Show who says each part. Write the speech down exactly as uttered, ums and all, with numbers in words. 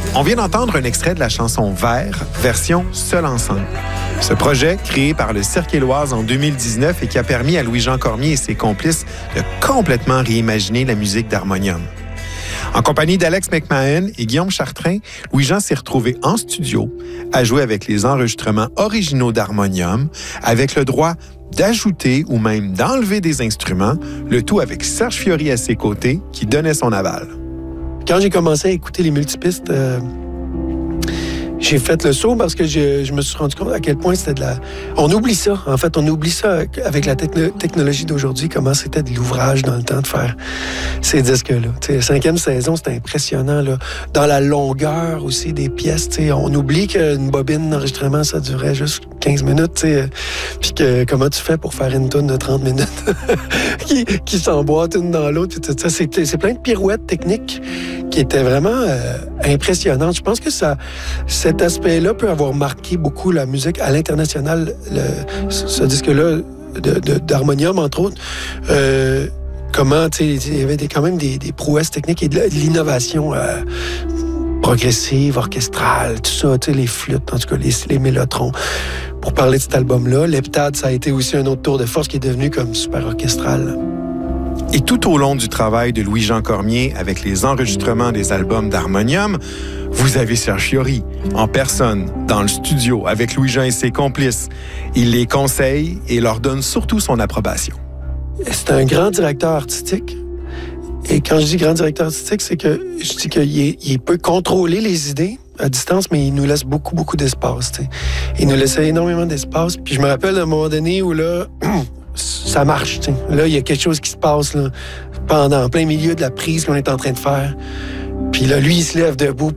Speaker 1: On vient d'entendre un extrait de la chanson Vert, version seul ensemble. Ce projet, créé par le Cirque Éloise en deux mille dix-neuf et qui a permis à Louis-Jean Cormier et ses complices de complètement réimaginer la musique d'harmonium. En compagnie d'Alex McMahon et Guillaume Chartrain, Louis-Jean s'est retrouvé en studio à jouer avec les enregistrements originaux d'harmonium, avec le droit d'ajouter ou même d'enlever des instruments, le tout avec Serge Fiori à ses côtés, qui donnait son aval.
Speaker 2: Quand j'ai commencé à écouter les multipistes, euh, j'ai fait le saut parce que je, je me suis rendu compte à quel point c'était de la... On oublie ça, en fait, on oublie ça avec la techno- technologie d'aujourd'hui, comment c'était de l'ouvrage dans le temps de faire ces disques-là. T'sais, la cinquième saison, c'était impressionnant, là. Dans la longueur aussi des pièces, t'sais, on oublie qu'une bobine d'enregistrement, ça durait juste quinze minutes, t'sais, puis que comment tu fais pour faire une toune de trente minutes qui, qui s'emboîte une dans l'autre. C'est, c'est plein de pirouettes techniques qui étaient vraiment euh, impressionnantes. Je pense que ça, cet aspect-là peut avoir marqué beaucoup la musique à l'international. Le, ce disque-là de, de, d'harmonium, entre autres, euh, comment, tu sais, il y avait des, quand même des, des prouesses techniques et de, de l'innovation euh, progressive, orchestrale, tout ça, tu sais, les flûtes, en tout cas, les, les mélotrons. Pour parler de cet album-là, l'heptade, ça a été aussi un autre tour de force qui est devenu comme super orchestral.
Speaker 1: Et tout au long du travail de Louis-Jean Cormier avec les enregistrements des albums d'harmonium, vous avez Serge Fiori, en personne, dans le studio, avec Louis-Jean et ses complices. Il les conseille et leur donne surtout son approbation.
Speaker 2: C'est un grand directeur artistique. Et quand je dis grand directeur artistique, c'est que je dis qu'il est, il peut contrôler les idées à distance, mais il nous laisse beaucoup, beaucoup d'espace. T'sais. Il nous laissait énormément d'espace. Puis je me rappelle d'un moment donné où là... ça marche, t'sais. Là, il y a quelque chose qui se passe là, pendant, en plein milieu de la prise qu'on est en train de faire. Puis là, lui, il se lève debout,